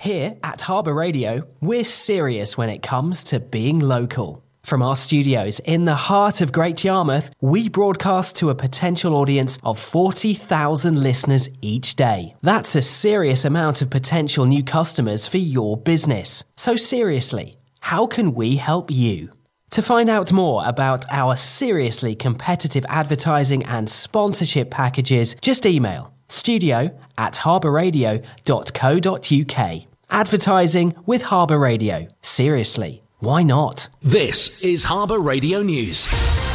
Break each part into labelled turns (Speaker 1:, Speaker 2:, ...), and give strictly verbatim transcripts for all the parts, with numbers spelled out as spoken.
Speaker 1: Here at Harbour Radio, we're serious when it comes to being local. From our studios in the heart of Great Yarmouth, we broadcast to a potential audience of forty thousand listeners each day. That's a serious amount of potential new customers for your business. So seriously, how can we help you? To find out more about our seriously competitive advertising and sponsorship packages, just email studio at harbourradio dot co dot uk. Advertising with Harbour Radio. Seriously, why not?
Speaker 2: This is Harbour Radio News.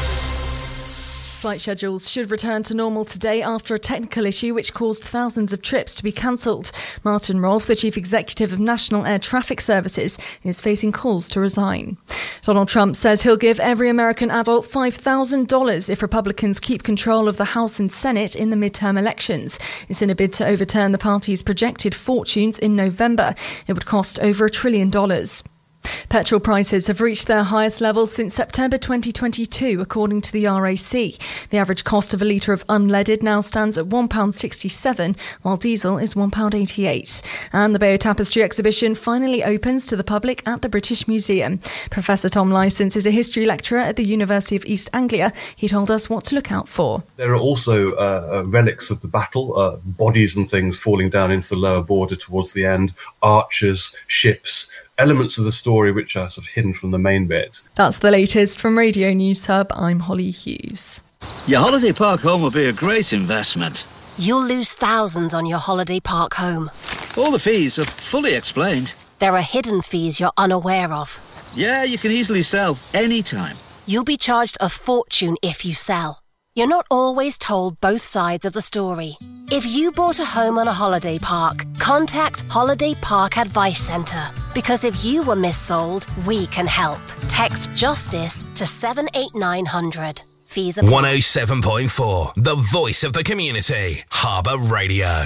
Speaker 3: Flight schedules should return to normal today after a technical issue which caused thousands of trips to be cancelled. Martin Rolfe, the Chief Executive of National Air Traffic Services, is facing calls to resign. Donald Trump says he'll give every American adult five thousand dollars if Republicans keep control of the House and Senate in the midterm elections. It's in a bid to overturn the party's projected fortunes in November. It would cost over a trillion dollars. Petrol prices have reached their highest levels since September twenty twenty-two, according to the R A C. The average cost of a litre of unleaded now stands at one pound sixty-seven, while diesel is one pound eighty-eight. And the Bayeux Tapestry exhibition finally opens to the public at the British Museum. Professor Tom Licence is a history lecturer at the University of East Anglia. He told us what to look out for.
Speaker 4: There are also uh, relics of the battle, uh, bodies and things falling down into the lower border towards the end, archers, ships, elements of the story which are sort of hidden from the main bit.
Speaker 3: That's the latest from Radio News Hub. I'm Holly Hughes.
Speaker 5: Your holiday park home will be a great investment.
Speaker 6: You'll lose thousands on your holiday park home.
Speaker 5: All the fees are fully explained.
Speaker 6: There are hidden fees you're unaware of.
Speaker 5: Yeah, you can easily sell anytime.
Speaker 6: You'll be charged a fortune if you sell. You're not always told both sides of the story. If you bought a home on a holiday park, contact Holiday Park Advice Centre. Because if you were missold, we can help. Text JUSTICE to seven eight nine hundred. Fees are...
Speaker 2: one oh seven point four, the voice of the community. Harbour Radio.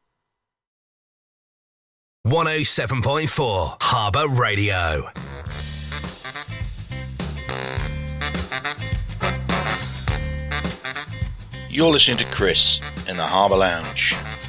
Speaker 2: one oh seven point four, Harbour Radio.
Speaker 7: You're listening to Chris in the Harbour Lounge.